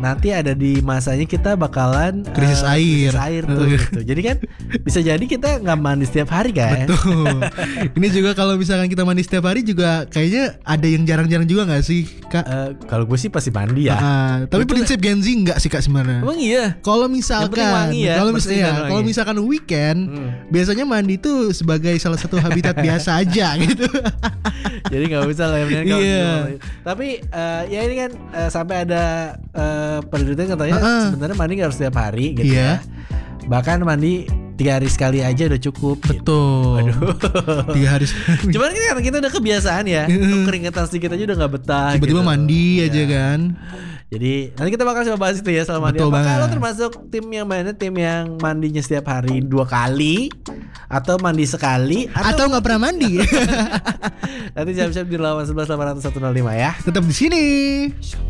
nanti ada di masanya kita bakalan krisis air tuh gitu. Jadi kan bisa jadi kita nggak mandi setiap hari kan. Betul. Ini juga kalau misalkan kita mandi setiap hari juga kayaknya ada yang jarang-jarang juga nggak sih Kak? Kalau gue sih pasti mandi ya. Tapi prinsip Gen Z nggak sih Kak sebenarnya? Emang iya. Kalau misalkan, ya, kalau misalkan weekend, biasanya mandi itu sebagai salah satu habitat biasa aja gitu. Jadi nggak usah lah ya. Iya. Tapi ya ini kan sampai ada penelitian katanya sebenarnya mandi nggak harus setiap hari gitu ya. Bahkan mandi 3 hari sekali aja udah cukup. Betul. Gitu. Aduh. 3 hari. Cuman kan karena kita udah kebiasaan ya. Keringetan sedikit aja udah nggak betah. Tiba-tiba gitu. mandi aja kan. Jadi nanti kita bakal coba bahas itu ya soal mandi. Betul Apakah banget. lo termasuk tim yang mandinya setiap hari 2 kali, atau mandi sekali, atau nggak pernah mandi? Nanti siap-siap di lawan 11 800 105 ya. Tetap di sini.